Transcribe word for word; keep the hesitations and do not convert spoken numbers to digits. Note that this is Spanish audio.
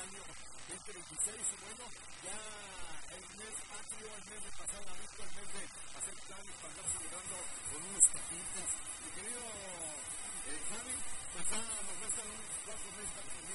año veinte veintiséis. Y bueno, ya el mes patrio, el mes de pasar la vista, el mes de hacer planes para andar celebrando con unos taquitos. Mi querido eh, Javi, pues ya nos restan unos cuatro meses para